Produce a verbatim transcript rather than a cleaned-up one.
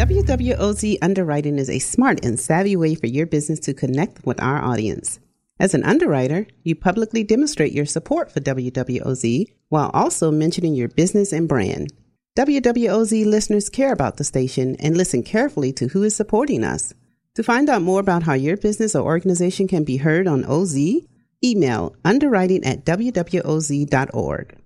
W W O Z Underwriting is a smart and savvy way for your business to connect with our audience. As an underwriter, you publicly demonstrate your support for W W O Z while also mentioning your business and brand. W W O Z listeners care about the station and listen carefully to who is supporting us. To find out more about how your business or organization can be heard on O Z, email underwriting at W W O Z dot org.